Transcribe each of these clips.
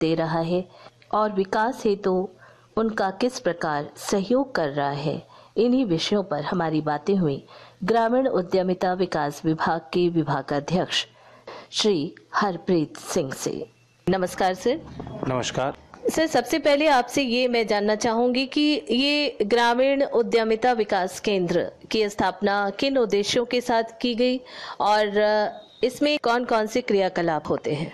दे रहा है और विकास हेतु उनका किस प्रकार सहयोग कर रहा है, इन्हीं विषयों पर हमारी बातें हुई ग्रामीण उद्यमिता विकास विभाग के विभागाध्यक्ष श्री हरप्रीत सिंह से। नमस्कार सर। नमस्कार सर, सबसे पहले आपसे ये मैं जानना चाहूंगी कि ये ग्रामीण उद्यमिता विकास केंद्र की स्थापना किन उद्देश्यों के साथ की गई और इसमें कौन कौन से क्रियाकलाप होते हैं?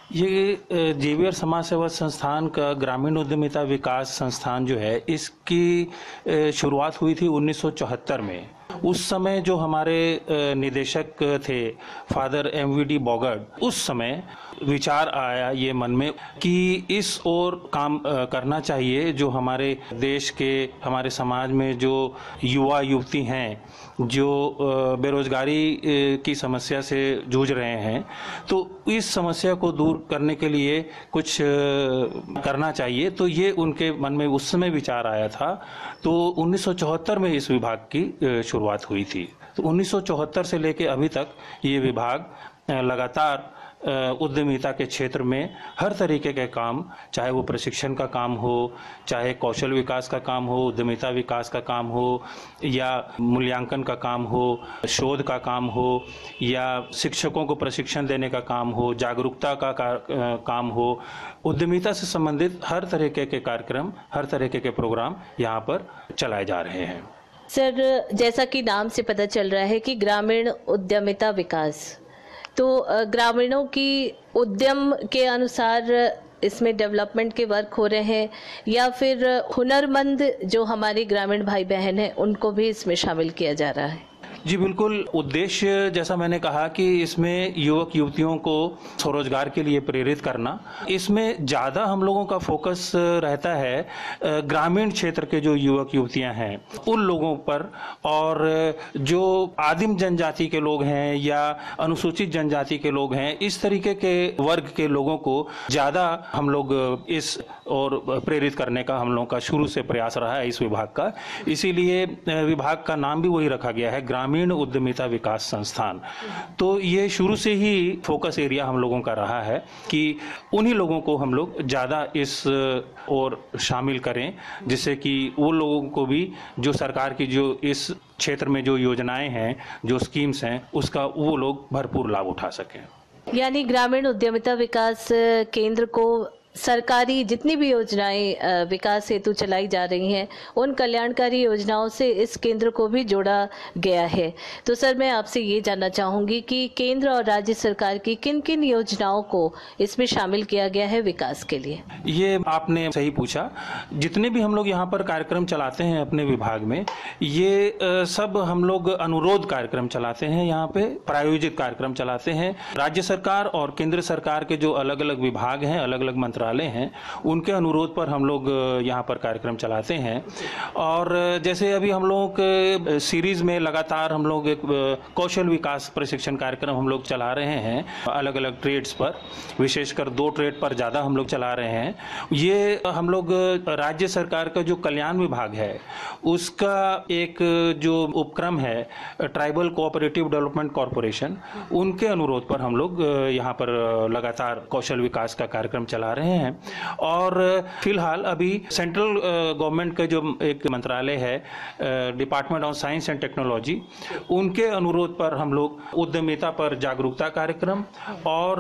ये जेवियर समाज सेवा संस्थान का ग्रामीण उद्यमिता विकास संस्थान जो है, इसकी शुरुआत हुई थी 1974 में। उस समय जो हमारे निदेशक थे फादर MVD बॉगर्ड, उस समय विचार आया ये मन में कि इस ओर काम करना चाहिए। जो हमारे देश के, हमारे समाज में जो युवा युवती हैं जो बेरोजगारी की समस्या से जूझ रहे हैं, तो इस समस्या को दूर करने के लिए कुछ करना चाहिए। तो ये उनके मन में उस समय विचार आया था। तो 1974 में इस विभाग की शुरुआत हुई थी। तो 1974 से लेकर अभी तक ये विभाग लगातार उद्यमिता के क्षेत्र में हर तरीके के काम, चाहे वो प्रशिक्षण का काम हो, चाहे कौशल विकास का काम हो, उद्यमिता विकास का काम हो, या मूल्यांकन का काम हो, शोध का काम हो, या शिक्षकों को प्रशिक्षण देने का काम हो, जागरूकता का काम हो, उद्यमिता से संबंधित हर तरीके के कार्यक्रम, हर तरीके के प्रोग्राम यहाँ पर चलाए जा रहे हैं। सर, जैसा कि नाम से पता चल रहा है कि ग्रामीण उद्यमिता विकास, तो ग्रामीणों की उद्यम के अनुसार इसमें डेवलपमेंट के वर्क हो रहे हैं या फिर हुनरमंद जो हमारे ग्रामीण भाई बहन हैं उनको भी इसमें शामिल किया जा रहा है? जी बिल्कुल। उद्देश्य जैसा मैंने कहा कि इसमें युवक युवतियों को स्वरोजगार के लिए प्रेरित करना, इसमें ज़्यादा हम लोगों का फोकस रहता है ग्रामीण क्षेत्र के जो युवक युवतियां हैं उन लोगों पर, और जो आदिम जनजाति के लोग हैं या अनुसूचित जनजाति के लोग हैं, इस तरीके के वर्ग के लोगों को ज़्यादा हम लोग इस और प्रेरित करने का हम लोगों का शुरू से प्रयास रहा है इस विभाग का। इसीलिए विभाग का नाम भी वही रखा गया है, ग्रामीण उद्यमिता विकास संस्थान। तो ये शुरू से ही फोकस एरिया हम लोगों का रहा है कि उन्हीं लोगों को हम लोग ज़्यादा इस और शामिल करें, जिससे कि वो लोगों को भी जो सरकार की जो इस क्षेत्र में जो योजनाएं हैं, जो स्कीम्स हैं, उसका वो लोग भरपूर लाभ उठा सकें। यानी ग्रामीण उद्यमिता विकास केंद्र को सरकारी जितनी भी योजनाएं विकास हेतु चलाई जा रही हैं, उन कल्याणकारी योजनाओं से इस केंद्र को भी जोड़ा गया है। तो सर, मैं आपसे ये जानना चाहूँगी कि केंद्र और राज्य सरकार की किन किन योजनाओं को इसमें शामिल किया गया है विकास के लिए? ये आपने सही पूछा। जितने भी हम लोग यहाँ पर कार्यक्रम चलाते हैं अपने विभाग में, ये सब हम लोग अनुरोध कार्यक्रम चलाते हैं, यहाँ पे प्रायोजित कार्यक्रम चलाते हैं। राज्य सरकार और केंद्र सरकार के जो अलग अलग विभाग हैं, अलग अलग मंत्रालय हैं, उनके अनुरोध पर हम लोग यहाँ पर कार्यक्रम चलाते हैं। और जैसे अभी हम लोग सीरीज में लगातार हम लोग एक कौशल विकास प्रशिक्षण कार्यक्रम हम लोग चला रहे हैं अलग अलग ट्रेड्स पर, विशेषकर 2 ट्रेड पर ज़्यादा हम लोग चला रहे हैं। ये हम लोग राज्य सरकार का जो कल्याण विभाग है उसका एक जो उपक्रम है ट्राइबल कोऑपरेटिव डेवलपमेंट कॉरपोरेशन, उनके अनुरोध पर हम लोग यहाँ पर लगातार कौशल विकास का कार्यक्रम चला रहे हैं। और फिलहाल अभी सेंट्रल गवर्नमेंट का जो एक मंत्रालय है, department of science and technology, उनके अनुरोध पर हम लोग उद्यमिता पर जागरूकता कार्यक्रम और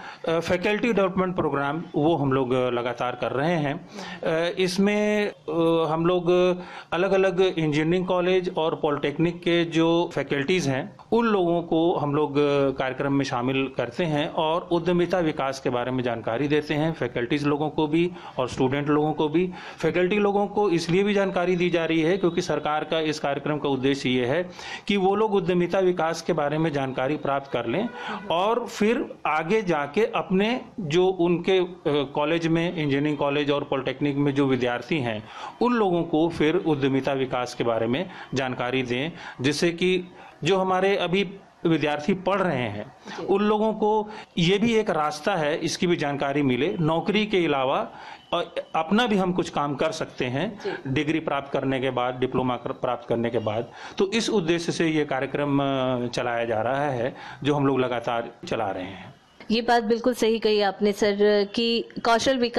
फैकल्टी डेवलपमेंट प्रोग्राम वो हम लोग लगातार कर रहे हैं। इसमें हम लोग अलग अलग इंजीनियरिंग कॉलेज और पॉलिटेक्निक के जो फैकल्टीज हैं उन लोगों को हम लोग कार्यक्रम में शामिल करते हैं और उद्यमिता विकास के बारे में जानकारी देते हैं फैकल्टीज लोगों को भी और स्टूडेंट लोगों को भी। फैकल्टी लोगों को इसलिए भी जानकारी दी जा रही है क्योंकि सरकार का इस कार्यक्रम का उद्देश्य ये है कि वो लोग उद्यमिता विकास के बारे में जानकारी प्राप्त कर लें और फिर आगे जाके अपने जो उनके कॉलेज में, इंजीनियरिंग कॉलेज और पॉलिटेक्निक में जो विद्यार्थी हैं उन लोगों को फिर उद्यमिता विकास के बारे में जानकारी दें, जिससे कि जो हमारे अभी विद्यार्थी पढ़ रहे हैं उन लोगों को ये भी एक रास्ता है, इसकी भी जानकारी मिले। नौकरी के अलावा और अपना भी हम कुछ काम कर सकते हैं डिग्री प्राप्त करने के बाद, डिप्लोमा प्राप्त करने के बाद। तो इस उद्देश्य से ये कार्यक्रम चलाया जा रहा है जो हम लोग लगातार चला रहे हैं। ये बात बिल्कुल सही कही आपने सर कि कौशल विकास